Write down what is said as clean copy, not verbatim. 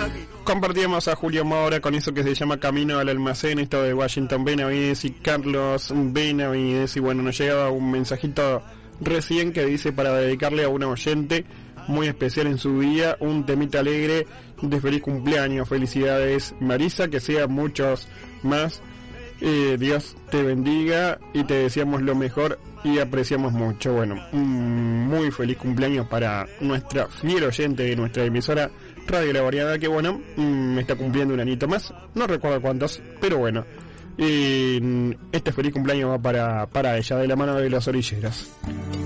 Compartíamos a Julio Mora con eso que se llama Camino al Almacén, esto de Washington Benavides y Carlos Benavides. Y bueno, nos llegaba un mensajito recién que dice para dedicarle a una oyente muy especial en su día un temita alegre de feliz cumpleaños. Felicidades, Marisa, que sean muchos más. Dios te bendiga y te deseamos lo mejor y apreciamos mucho. Bueno, muy feliz cumpleaños para nuestra fiel oyente de nuestra emisora Radio La Variedad, que bueno, está cumpliendo un añito más, no recuerdo cuántos, pero bueno, este feliz cumpleaños va para ella, de la mano de los orilleros.